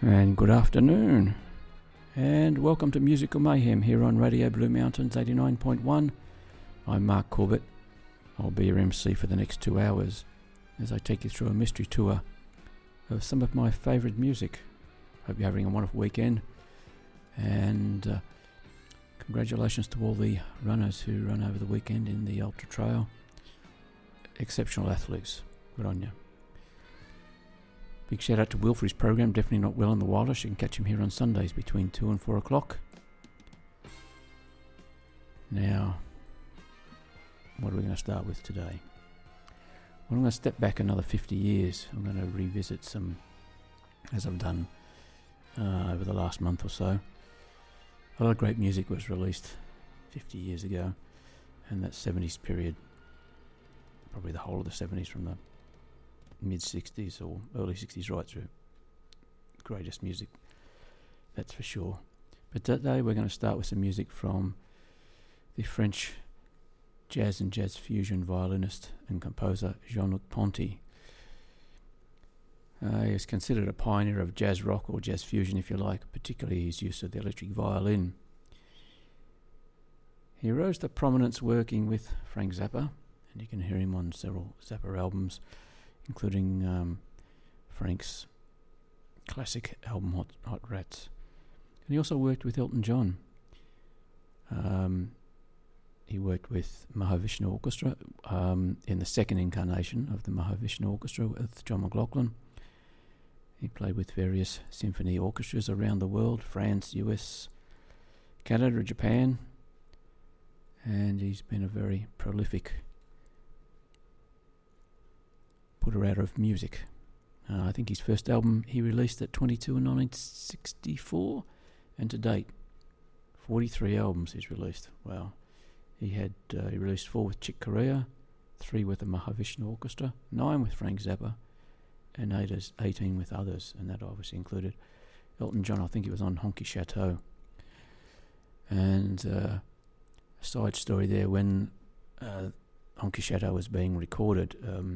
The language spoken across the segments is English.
And good afternoon, and welcome to Musical Mayhem here on Radio Blue Mountains 89.1. I'm Mark Corbett. I'll be your MC for the next 2 hours as I take you through a mystery tour of some of my favourite music. Hope you're having a wonderful weekend, and congratulations to all the runners who run over the weekend in the Ultra Trail. Exceptional athletes, good on you. Big shout out to Will for his program, Definitely Not Well in the Wildest. You can catch him here on Sundays between 2 and 4 o'clock. Now, what are we going to start with today? Well, I'm going to step back another 50 years. I'm going to revisit some, as I've done over the last month or so. A lot of great music was released 50 years ago, and that 70s period, probably the whole of the 70s from the mid-60s or early 60s right through. Greatest music, that's for sure. But today we're going to start with some music from the French jazz and jazz fusion violinist and composer Jean-Luc Ponty. He is considered a pioneer of jazz rock or jazz fusion, if you like, particularly his use of the electric violin. He rose to prominence working with Frank Zappa, and you can hear him on several Zappa albums, including Frank's classic album Hot Rats. And he also worked with Elton John. He worked with Mahavishnu Orchestra in the second incarnation of the Mahavishnu Orchestra with John McLaughlin. He played with various symphony orchestras around the world, France, US, Canada, Japan, and he's been a very prolific putter out of music. I think his first album he released at 22 in 1964, and to date 43 albums he's released. Wow. He released 4 with Chick Corea, 3 with the Mahavishnu Orchestra, 9 with Frank Zappa, and 18 with others, and that obviously included Elton John. I think he was on Honky Chateau. And a side story there, when Honky Chateau was being recorded,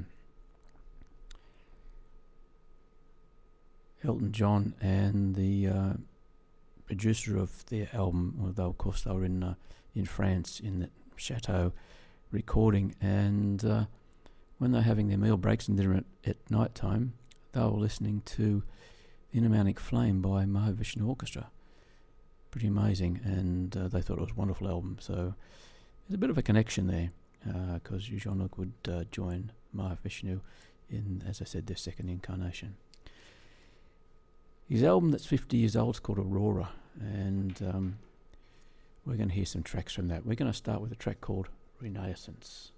Elton John and the producer of the album, although of course they were in France in the chateau recording, and when they were having their meal breaks and dinner at night time, they were listening to The Inner Flame by Mahavishnu Orchestra. Pretty amazing, and they thought it was a wonderful album. So there's a bit of a connection there, because Jean-Luc would join Mahavishnu in, as I said, their second incarnation. His album that's 50 years old is called Aurora, and we're going to hear some tracks from that. We're going to start with a track called Renaissance.